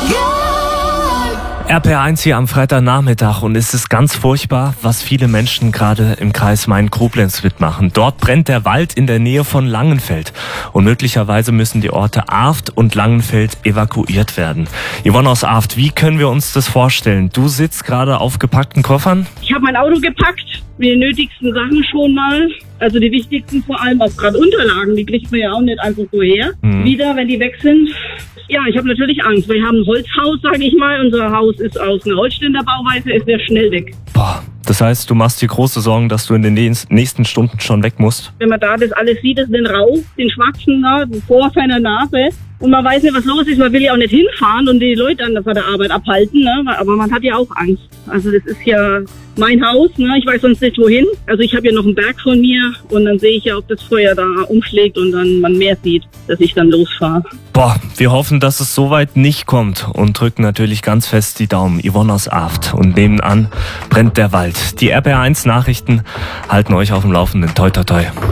RPR1 hier am Freitagnachmittag und es ist ganz furchtbar, was viele Menschen gerade im Kreis Main-Koblenz mitmachen. Dort brennt der Wald in der Nähe von Langenfeld und möglicherweise müssen die Orte Arft und Langenfeld evakuiert werden. Yvonne aus Arft, wie können wir uns das vorstellen? Du sitzt gerade auf gepackten Koffern? Ich habe mein Auto gepackt, mit den nötigsten Sachen schon mal. Also die wichtigsten vor allem, auch gerade Unterlagen, die kriegt man ja auch nicht einfach so her. Wieder, wenn die weg sind. Ja, ich habe natürlich Angst. Wir haben ein Holzhaus, sage ich mal. Unser Haus ist aus einer Holzständer Bauweise, ist sehr schnell weg. Boah, das heißt, du machst dir große Sorgen, dass du in den nächsten Stunden schon weg musst? Wenn man da das alles sieht, ist den Rauch, den Schwarzen da, vor seiner Nase. Und man weiß nicht, was los ist. Man will ja auch nicht hinfahren und die Leute an der Arbeit abhalten, ne? Aber man hat ja auch Angst. Also das ist ja mein Haus, ne? Ich weiß sonst nicht wohin. Also ich habe ja noch einen Berg von mir und dann sehe ich ja, ob das Feuer da umschlägt und dann man mehr sieht, dass ich dann losfahre. Boah, wir hoffen, dass es soweit nicht kommt und drücken natürlich ganz fest die Daumen. Yvonne aus Arft und nebenan brennt der Wald. Die RPR1 Nachrichten halten euch auf dem Laufenden. Toi, toi, toi.